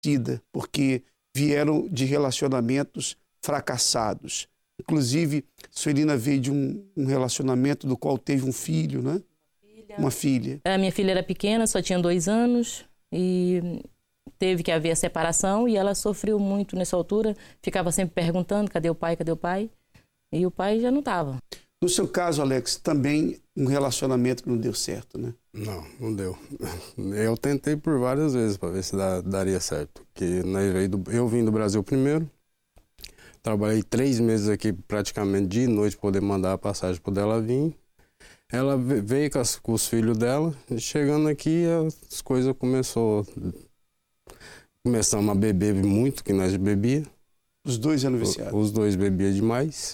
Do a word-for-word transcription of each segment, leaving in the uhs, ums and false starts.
porque vieram de relacionamentos fracassados. Inclusive, Suelina veio de um, um relacionamento do qual teve um filho, né? Filha. Uma filha. A minha filha era pequena, só tinha dois anos e teve que haver a separação e ela sofreu muito nessa altura. Ficava sempre perguntando, cadê o pai, cadê o pai? E o pai já não estava. No seu caso, Alex, também um relacionamento que não deu certo, né? Não, não deu. Eu tentei por várias vezes para ver se dá, daria certo. Que nós veio do, eu vim do Brasil primeiro, trabalhei três meses aqui praticamente dia e noite para poder mandar a passagem para ela vir. Ela veio com, as, com os filhos dela, e chegando aqui as coisas começou, começamos a beber muito, que nós bebia. Os dois eram viciados? Os dois bebiam demais.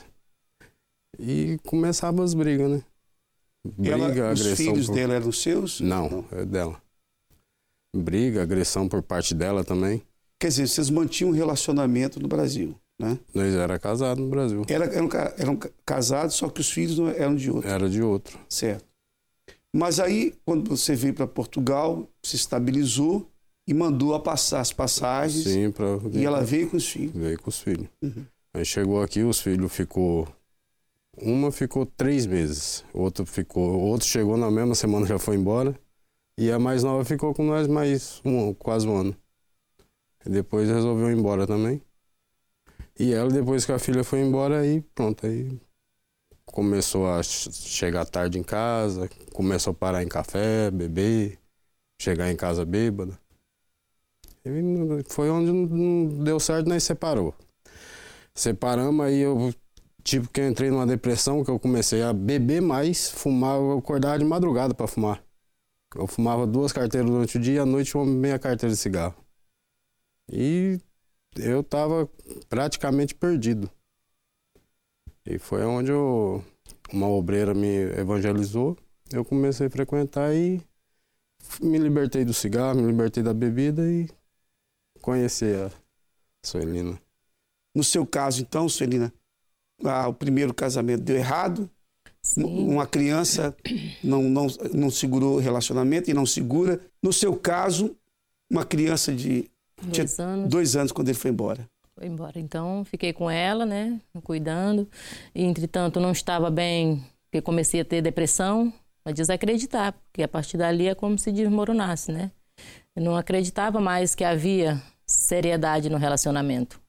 E começavam as brigas, né? Briga, ela, agressão. Os filhos por... dela eram seus? Não, não, é dela. Briga, agressão por parte dela também. Quer dizer, vocês mantinham um relacionamento no Brasil, né? Nós era casado no Brasil. Era, eram, eram casados, só que os filhos não eram de outro. Era de outro. Certo. Mas aí, quando você veio para Portugal, se estabilizou e mandou a passar as passagens. Sim, pra... E ela veio com os filhos. Veio com os filhos. Uhum. Aí chegou aqui, os filhos ficou... Uma ficou três meses, outro ficou, outro chegou na mesma semana, já foi embora. E a mais nova ficou com nós mais um, quase um ano. E depois resolveu ir embora também. E ela, depois que a filha foi embora, aí pronto, aí começou a chegar tarde em casa, começou a parar em café, beber, chegar em casa bêbada. E foi onde não deu certo, nós separou. Separamos, aí eu... Tipo que eu entrei numa depressão, que eu comecei a beber mais, fumar, eu acordava de madrugada para fumar. Eu fumava duas carteiras durante o dia e à noite uma meia carteira de cigarro. E eu tava praticamente perdido. E foi onde eu, uma obreira me evangelizou, eu comecei a frequentar e me libertei do cigarro, me libertei da bebida e conheci a Suelina. No seu caso, então, Suelina, Ah, o primeiro casamento deu errado. Sim. Uma criança não, não, não segurou o relacionamento e não segura. No seu caso, uma criança de dois anos, dois anos quando ele foi embora. Foi embora. Então, fiquei com ela, né, cuidando. E, entretanto, não estava bem, porque comecei a ter depressão, a desacreditar, porque a partir dali é como se desmoronasse, né? Eu não acreditava mais que havia seriedade no relacionamento.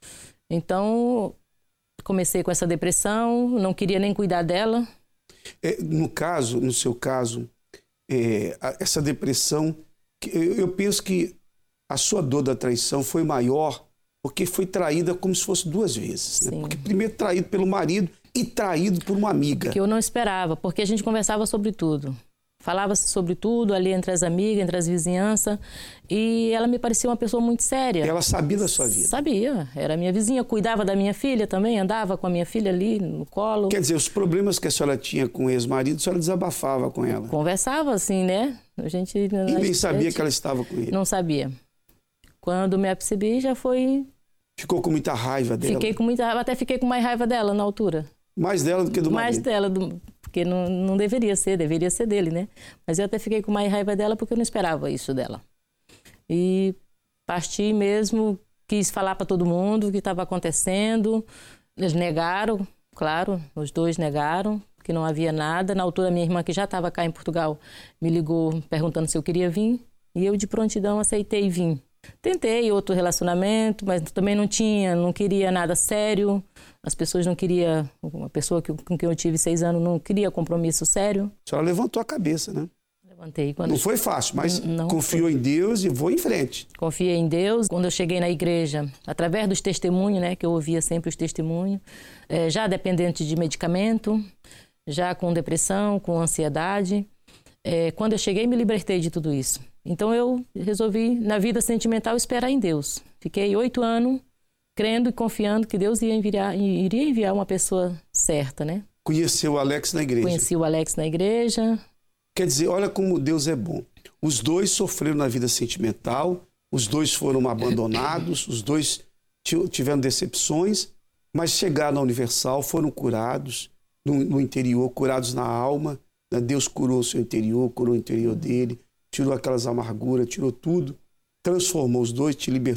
Então... Comecei com essa depressão, não queria nem cuidar dela. É, no caso, no seu caso, é, essa depressão, eu, eu penso que a sua dor da traição foi maior porque foi traída como se fosse duas vezes. Né? Porque primeiro traído pelo marido e traído por uma amiga. Que eu não esperava, porque a gente conversava sobre tudo. Falava-se sobre tudo ali entre as amigas, entre as vizinhanças. E ela me parecia uma pessoa muito séria. Ela sabia da sua vida? Sabia. Era minha vizinha, cuidava da minha filha também, andava com a minha filha ali no colo. Quer dizer, os problemas que a senhora tinha com o ex-marido, a senhora desabafava com ela? Conversava assim, né? A gente, e nem gente, sabia que ela estava com ele? Não sabia. Quando me apercebi, já foi... Ficou com muita raiva dela? Fiquei com muita raiva, até fiquei com mais raiva dela na altura. Mais dela do que do mais marido? Mais dela, do... porque não, não deveria ser, deveria ser dele, né? Mas eu até fiquei com mais raiva dela porque eu não esperava isso dela. E parti mesmo, quis falar para todo mundo o que estava acontecendo. Eles negaram, claro, os dois negaram, que não havia nada. Na altura, minha irmã, que já estava cá em Portugal, me ligou perguntando se eu queria vir. E eu, de prontidão, aceitei vir. Tentei outro relacionamento, mas também não tinha, não queria nada sério. As pessoas não queriam, uma pessoa que, com quem eu tive seis anos não queria compromisso sério. A senhora levantou a cabeça, né? Levantei. Quando não foi fácil, mas não confiou foi. em Deus e vou em frente. Confiei em Deus. Quando eu cheguei na igreja, através dos testemunhos, né, que eu ouvia sempre os testemunhos, é, já dependente de medicamento, já com depressão, com ansiedade. É, quando eu cheguei, me libertei de tudo isso. Então eu resolvi, na vida sentimental, esperar em Deus. Fiquei oito anos crendo e confiando que Deus ia enviar, iria enviar uma pessoa certa, né? Conheceu o Alex na igreja? Conheci o Alex na igreja. Quer dizer, olha como Deus é bom. Os dois sofreram na vida sentimental, os dois foram abandonados, os dois tiveram decepções, mas chegaram na Universal, foram curados no, no interior, curados na alma. Deus curou o seu interior, curou o interior dele, tirou aquelas amarguras, tirou tudo. transformou os dois, te libertou.